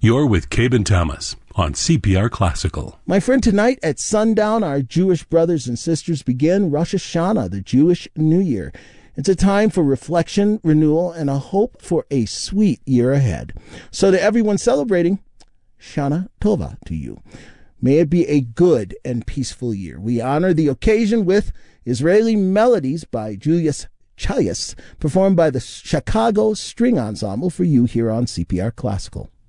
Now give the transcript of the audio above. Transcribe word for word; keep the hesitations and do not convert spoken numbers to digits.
You're with Cabe Thomas on C P R Classical. My friend, tonight at sundown, our Jewish brothers and sisters begin Rosh Hashanah, the Jewish New Year. It's a time for reflection, renewal, and a hope for a sweet year ahead. So to everyone celebrating, Shana Tova to you. May it be a good and peaceful year. We honor the occasion with Israeli Melodies by Julius Chalias, performed by the Chicago String Ensemble for you here on C P R Classical.